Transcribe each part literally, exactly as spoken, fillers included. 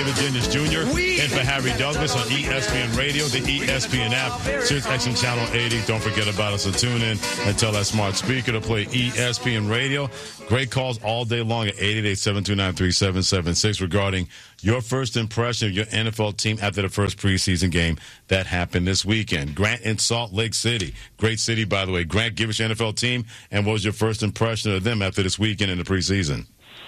Virginius Junior And for Harry Douglas on E S P N Radio, the E S P N app, Sirius X M Channel eighty. Don't forget about us, so tune in and tell that smart speaker to play E S P N Radio. Great calls all day long at eight eight eight, seven two nine, three seven seven six regarding your first impression of your N F L team after the first preseason game that happened this weekend. Grant in Salt Lake City. Great city, by the way. Grant, give us your N F L team, and what was your first impression of them after this weekend in the preseason?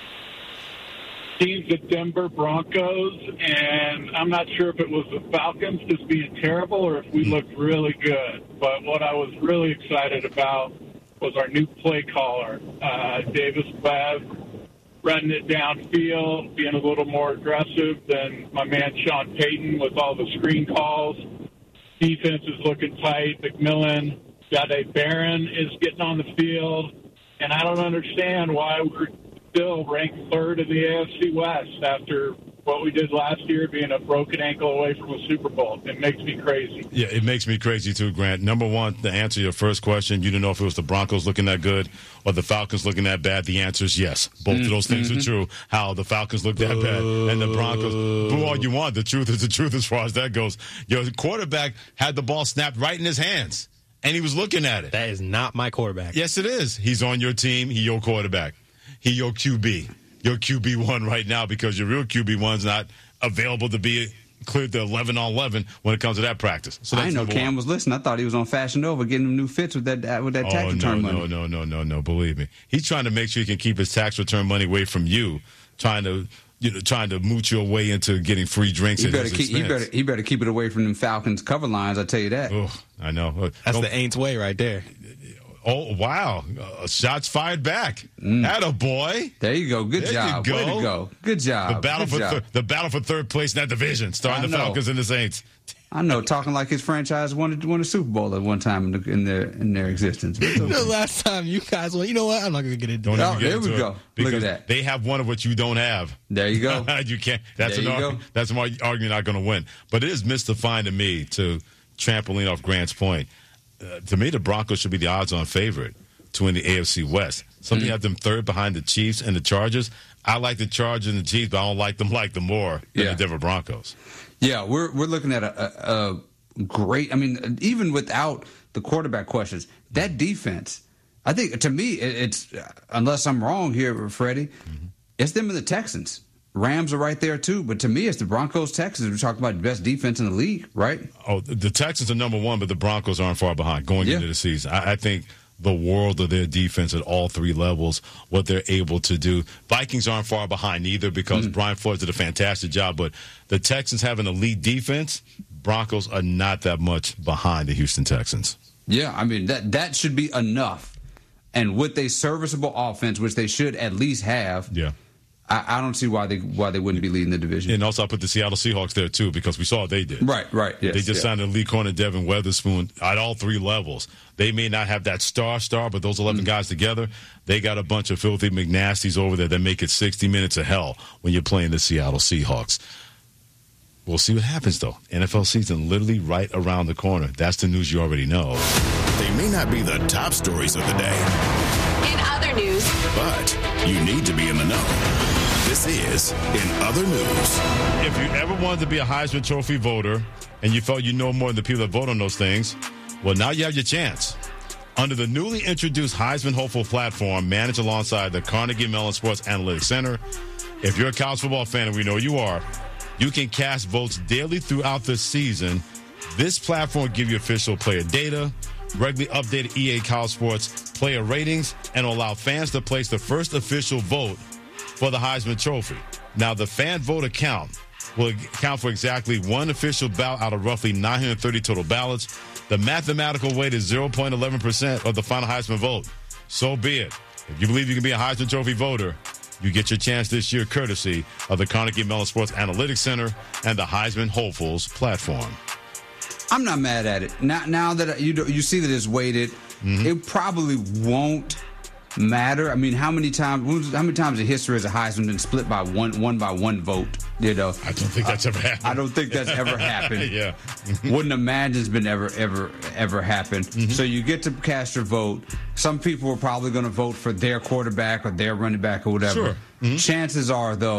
Teams the Denver Broncos, and I'm not sure if it was the Falcons just being terrible or if we looked really good. But what I was really excited about was our new play caller, uh, Davis Webb, running it downfield, being a little more aggressive than my man Sean Payton with all the screen calls. Defense is looking tight. McMillan, Jahdae Barron is getting on the field, and I don't understand why we're still ranked third in the A F C West after what we did last year, being a broken ankle away from a Super Bowl. It makes me crazy. Yeah, it makes me crazy too, Grant. Number one, to answer your first question, you didn't know if it was the Broncos looking that good or the Falcons looking that bad. The answer is yes. Both mm-hmm. of those things are true. How the Falcons look that bad and the Broncos. Boo all you want. The truth is the truth as far as that goes. Your quarterback had the ball snapped right in his hands, and he was looking at it. That is not my quarterback. Yes, it is. He's on your team. He your quarterback. He your Q B. Your Q B one right now because your real Q B one's not available to be cleared to eleven on eleven when it comes to that practice. So I know Cam one. was listening. I thought he was on Fashion Nova getting him new fits with that with that oh, tax no, return no, money. No, no, no, no, no. Believe me, he's trying to make sure he can keep his tax return money away from you. Trying to, you know, trying to mooch your way into getting free drinks. He at better his keep. He expense. better. He better keep it away from them Falcons cover lines. I tell you that. Oh, I know. That's Don't, the Aints way right there. Oh, wow. Uh, shots fired back. Mm. Atta boy. There you go. Good there job. You go. Way to go. Good job. The battle Good for job. thir- the battle for third place in that division, starring I the know. Falcons and the Saints. I know, talking like his franchise won, won a Super Bowl at one time in, the, in their in their existence. Okay. The last time you guys won, you know what? I'm not going to get into Don't it. even Oh, get there into we it go. because Look at that. They have one of what you don't have. There you go. You can't. That's There an you argu- go. That's why argument not going to win. But it is mystifying to me, to trampoline off Grant's point. Uh, to me, the Broncos should be the odds-on favorite to win the A F C West. Something mm-hmm. have them third behind the Chiefs and the Chargers. I like the Chargers and the Chiefs, but I don't like them like them more than Yeah. the Denver Broncos. Yeah, we're we're looking at a, a, a great. I mean, even without the quarterback questions, that defense. I think to me, it, it's unless I'm wrong here, Freddie, mm-hmm. it's them and the Texans. Rams are right there too, but to me, it's the Broncos, Texans. We're talking about the best defense in the league, right? Oh, the Texans are number one, but the Broncos aren't far behind going Yeah. into the season. I, I think the world of their defense at all three levels, what they're able to do. Vikings aren't far behind either because mm. Brian Flores did a fantastic job, but the Texans have an elite defense. Broncos are not that much behind the Houston Texans. Yeah, I mean, that that should be enough. And with a serviceable offense, which they should at least have, yeah. I, I don't see why they why they wouldn't be leading the division. And also I put the Seattle Seahawks there too because we saw what they did. Right, right. Yes, they just yeah. signed a lead corner, Devin Weatherspoon, at all three levels. They may not have that star star, but those eleven mm. guys together, they got a bunch of filthy McNasties over there that make it sixty minutes of hell when you're playing the Seattle Seahawks. We'll see what happens, though. N F L season literally right around the corner. That's the news you already know. They may not be the top stories of the day. In other news. But you need to be in the know. This is In Other News. If you ever wanted to be a Heisman Trophy voter and you felt you know more than the people that vote on those things, well, now you have your chance. Under the newly introduced Heisman Hopeful platform, managed alongside the Carnegie Mellon Sports Analytics Center, if you're a college football fan, and we know you are, you can cast votes daily throughout the season. This platform will give you official player data, regularly updated E A College Sports player ratings, and will allow fans to place the first official vote for the Heisman Trophy. Now, the fan vote account will account for exactly one official ballot out of roughly nine hundred thirty total ballots. The mathematical weight is zero point one one percent of the final Heisman vote. So be it. If you believe you can be a Heisman Trophy voter, you get your chance this year courtesy of the Carnegie Mellon Sports Analytics Center and the Heisman Hopefuls platform. I'm not mad at it. Now, now that you you see that it's weighted, mm-hmm. it probably won't matter. I mean, how many times? How many times in history has a Heisman been split by one one by one vote? You know, I don't think that's I, ever happened. I don't think that's ever happened. Yeah, wouldn't imagine it's been ever ever ever happened. Mm-hmm. So you get to cast your vote. Some people are probably going to vote for their quarterback or their running back or whatever. Sure. Mm-hmm. Chances are, though,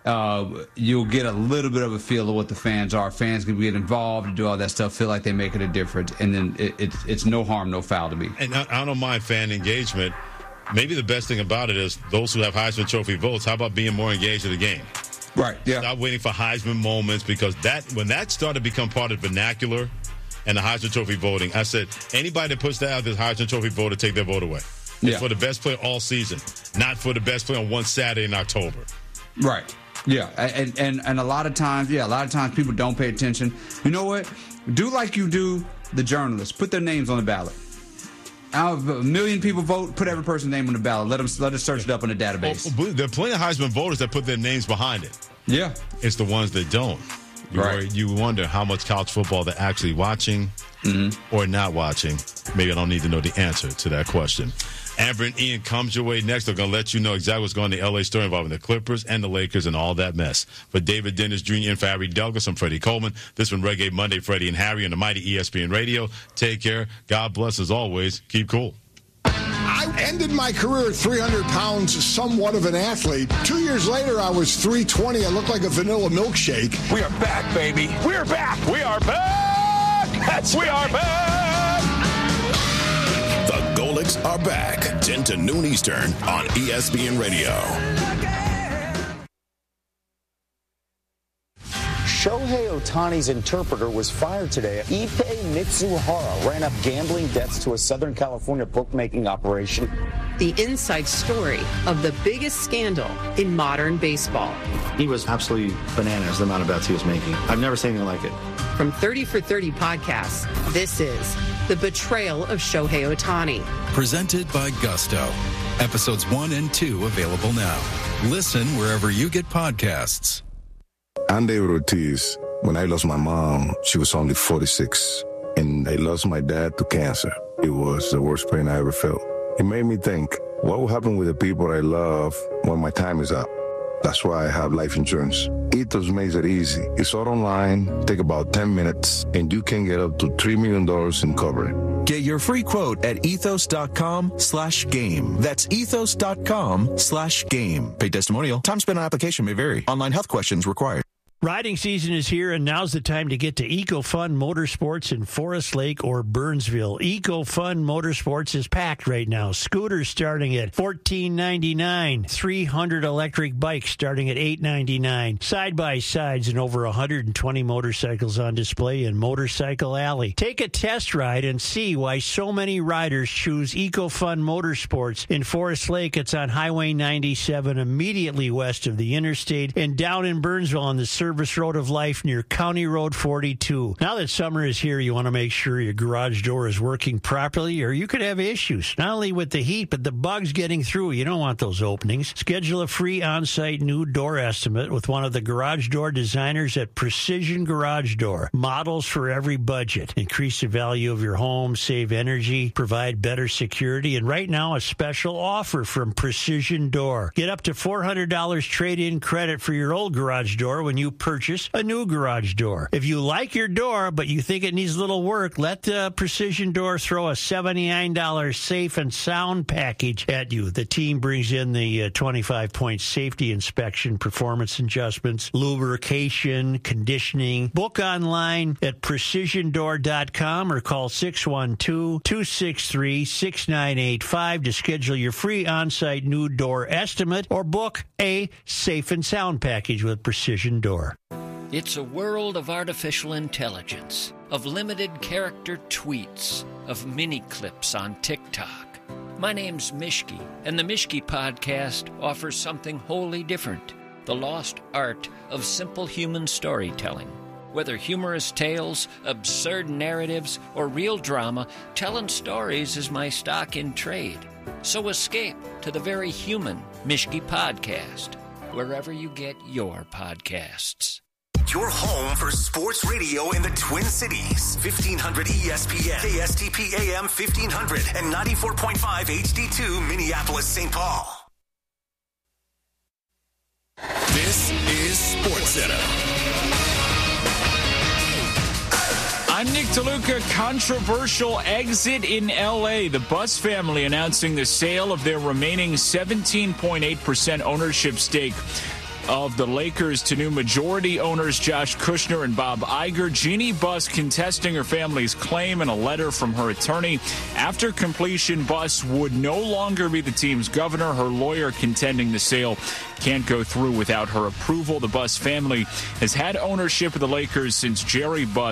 uh, you'll get a little bit of a feel of what the fans are. Fans can get involved and do all that stuff, feel like they're making a difference, and then it, it, it's no harm, no foul to me. And I, I don't mind fan engagement. Maybe the best thing about it is those who have Heisman Trophy votes, how about being more engaged in the game? Right, yeah. Stop waiting for Heisman moments, because that when that started to become part of vernacular and the Heisman Trophy voting, I said, anybody that puts that out, this Heisman Trophy voter, take their vote away. It's yeah. for the best player all season, not for the best player on one Saturday in October. Right. Yeah, and, and and a lot of times, yeah, a lot of times people don't pay attention. You know what? Do like you do the journalists. Put their names on the ballot. Out of a million people vote, put every person's name on the ballot. Let them let us search it up in a database. Oh, there are plenty of Heisman voters that put their names behind it. Yeah. It's the ones that don't. You, right. worry, you wonder how much college football they're actually watching mm-hmm. or not watching. Maybe I don't need to know the answer to that question. Amber and Ian comes your way next. They're going to let you know exactly what's going on in the L A story involving the Clippers and the Lakers and all that mess. For David Dennis Junior and for Harry Douglas, I'm Freddie Coleman. This one, Reggae Monday, Freddie and Harry on the mighty E S P N Radio. Take care. God bless as always. Keep cool. I ended my career at three hundred pounds, somewhat of an athlete. Two years later, I was three twenty. I looked like a vanilla milkshake. We are back, baby. We're back. We are back. That's we are back. The Golics are back. ten to noon Eastern on E S P N Radio. Shohei Ohtani's interpreter was fired today. Ippei Mitsuhara ran up gambling debts to a Southern California bookmaking operation. The inside story of the biggest scandal in modern baseball. He was absolutely bananas, the amount of bets he was making. I've never seen anything like it. From thirty for thirty podcasts, this is The Betrayal of Shohei Ohtani. Presented by Gusto. Episodes one and two available now. Listen wherever you get podcasts. I'm David Ortiz. When I lost my mom, she was only forty-six. And I lost my dad to cancer. It was the worst pain I ever felt. It made me think, what will happen with the people I love when my time is up? That's why I have life insurance. Ethos makes it easy. It's all online, take about ten minutes, and you can get up to three million dollars in coverage. Get your free quote at ethos.com slash game. That's ethos.com slash game. Paid testimonial. Time spent on application may vary. Online health questions required. Riding season is here, and now's the time to get to EcoFun Motorsports in Forest Lake or Burnsville. EcoFun Motorsports is packed right now. Scooters starting at fourteen ninety-nine dollars, three hundred electric bikes starting at eight ninety-nine dollars, side-by-sides and over one hundred twenty motorcycles on display in Motorcycle Alley. Take a test ride and see why so many riders choose EcoFun Motorsports. In Forest Lake, it's on Highway ninety-seven, immediately west of the interstate, and down in Burnsville on the Service Road of Life near County Road forty-two. Now that summer is here, you want to make sure your garage door is working properly, or you could have issues, not only with the heat, but the bugs getting through. You don't want those openings. Schedule a free on-site new door estimate with one of the garage door designers at Precision Garage Door. Models for every budget. Increase the value of your home, save energy, provide better security, and right now a special offer from Precision Door. Get up to four hundred dollars trade-in credit for your old garage door when you purchase a new garage door. If you like your door, but you think it needs a little work, let uh, Precision Door throw a seventy-nine dollars safe and sound package at you. The team brings in the uh, twenty-five point safety inspection, performance adjustments, lubrication, conditioning. Book online at precision door dot com or call six one two, two six three, six nine eight five to schedule your free on-site new door estimate or book a safe and sound package with Precision Door. It's a world of artificial intelligence, of limited character tweets, of mini clips on TikTok. My name's Mishki, and the Mishki Podcast offers something wholly different, the lost art of simple human storytelling. Whether humorous tales, absurd narratives, or real drama, telling stories is my stock in trade. So escape to the very human Mishki Podcast, wherever you get your podcasts. Your home for sports radio in the Twin Cities. fifteen hundred E S P N, K S T P A M fifteen hundred, and ninety-four point five H D two Minneapolis, Saint Paul. This is SportsCenter. I'm Nick DeLuca. Controversial exit in L A. The Buss family announcing the sale of their remaining seventeen point eight percent ownership stake. of the Lakers to new majority owners Josh Kushner and Bob Iger. Jeannie Buss contesting her family's claim in a letter from her attorney. After completion, Buss would no longer be the team's governor. Her lawyer contending the sale can't go through without her approval. The Buss family has had ownership of the Lakers since Jerry Buss